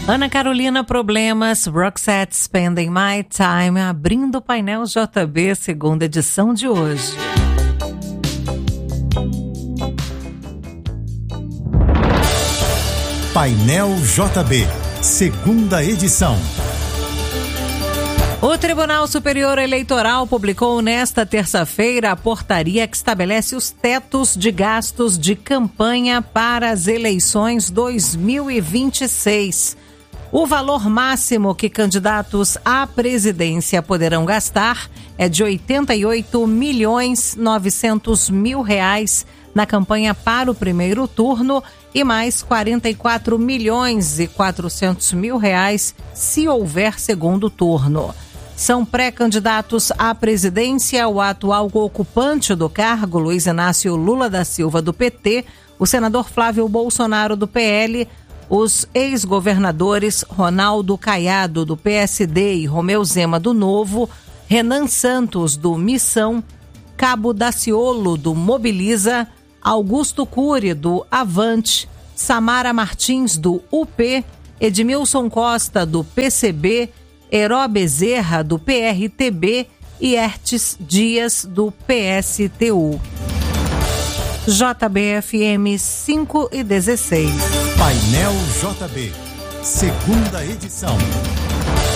Ana Carolina Problemas, Roxette Spending My Time, abrindo o painel JB, segunda edição de hoje. Painel JB, segunda edição. O Tribunal Superior Eleitoral publicou nesta terça-feira a portaria que estabelece os tetos de gastos de campanha para as eleições 2026. O valor máximo que candidatos à presidência poderão gastar é de R$ 88.900.000 na campanha para o primeiro turno e mais R$ 44.400.000 se houver segundo turno. São pré-candidatos à presidência o atual ocupante do cargo, Luiz Inácio Lula da Silva, do PT, o senador Flávio Bolsonaro, do PL, os ex-governadores Ronaldo Caiado, do PSD, e Romeu Zema, do Novo, Renan Santos, do Missão, Cabo Daciolo, do Mobiliza, Augusto Cury, do Avante, Samara Martins, do UP, Edmilson Costa, do PCB, Heró Bezerra, do PRTB e Ertes Dias, do PSTU. JBFM 5:16. Painel JB, segunda edição.